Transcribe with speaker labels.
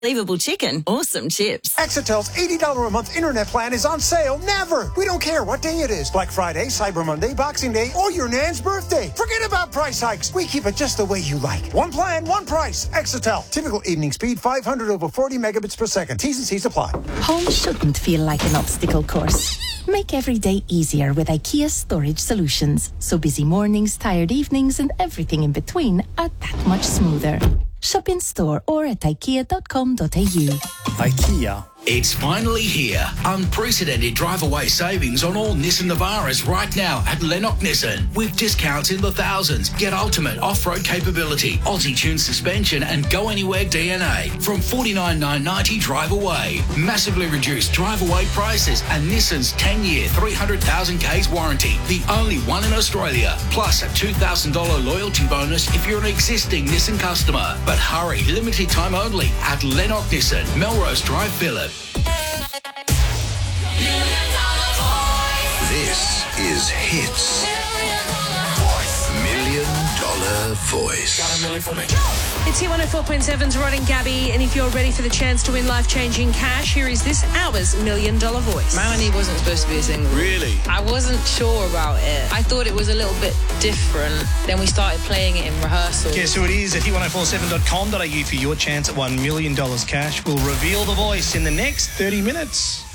Speaker 1: Unbelievable chicken or some chips.
Speaker 2: Exitel's $80 a month internet plan is on sale never. We don't care what day it is. Black Friday, Cyber Monday, Boxing Day, or your nan's birthday. Forget about price hikes. We keep it just the way you like. One plan, one price. Exitel. Typical evening speed 500 over 40 megabits per second. T's and C's apply.
Speaker 3: Home shouldn't feel like an obstacle course. Make every day easier with IKEA Storage Solutions. So busy mornings, tired evenings, and everything in between are that much smoother. Shop in store or at ikea.com.au.
Speaker 4: IKEA.
Speaker 5: It's finally here. Unprecedented drive-away savings on all Nissan Navaras right now at Lennox Nissan. With discounts in the thousands. Get ultimate off-road capability, Aussie-tuned suspension and go-anywhere DNA. From $49,990 drive-away. Massively reduced drive-away prices and Nissan's 10-year, 300,000 Ks warranty. The only one in Australia. Plus a $2,000 loyalty bonus if you're an existing Nissan customer. But hurry, limited time only at Lennox Nissan, Melrose Drive, Phillip.
Speaker 6: This is Hits. $1 Million Voice.
Speaker 7: It's Hit 104.7's Rod and Gabby, and if you're ready for the chance to win life-changing cash, here is this hour's $1 Million Voice.
Speaker 8: Melanie wasn't supposed to be a single.
Speaker 4: Really?
Speaker 8: I wasn't sure about it. I thought it was a little bit different. Then we started playing it in rehearsal.
Speaker 9: Guess who it is at hit1047.com.au for your chance at $1 million cash. We'll reveal the voice in the next 30 minutes.